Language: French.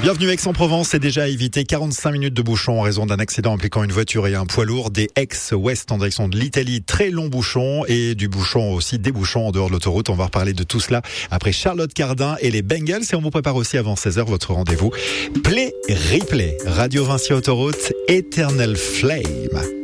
Bienvenue à Aix-en-Provence, c'est déjà à éviter 45 minutes de bouchon en raison d'un accident impliquant une voiture et un poids lourd des Aix-Ouest en direction de l'Italie. Très long bouchon et du bouchon aussi, des bouchons en dehors de l'autoroute. On va reparler de tout cela après Charlotte Cardin et les Bengals et on vous prépare aussi avant 16h votre rendez-vous Play Replay. Radio Vinci Autoroute, Eternal Flame.